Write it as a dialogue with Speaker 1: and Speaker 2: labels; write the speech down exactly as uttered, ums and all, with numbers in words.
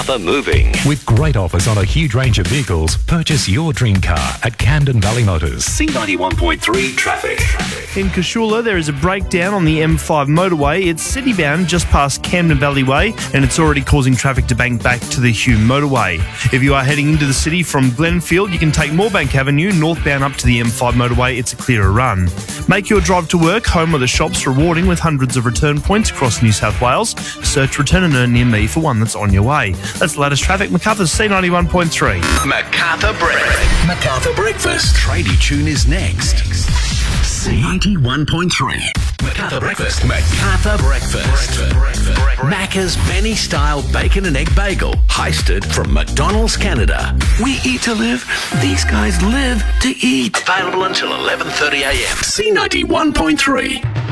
Speaker 1: Macarthur Moving.
Speaker 2: With great offers on a huge range of vehicles, purchase your dream car at Camden Valley Motors.
Speaker 1: C ninety-one point three traffic.
Speaker 3: In Cashula, there is a breakdown on the M five motorway. It's city-bound just past Camden Valley Way, and it's already causing traffic to bank back to the Hume motorway. If you are heading into the city from Glenfield, you can take Moorebank Avenue northbound up to the M five motorway. It's a clearer run. Make your drive to work home of the shops rewarding with hundreds of return points across New South Wales. Search Return and Earn near me for one that's on your way. That's the latest traffic. Macarthur's C ninety-one point three.
Speaker 1: Macarthur Breakfast. Macarthur Breakfast. Tradie Tune is next. C ninety-one point three. Macarthur Breakfast. Macarthur Breakfast. Macca's Benny-style bacon and egg bagel, heisted from McDonald's Canada. We eat to live. These guys live to eat. Available until eleven thirty a m. C ninety-one point three.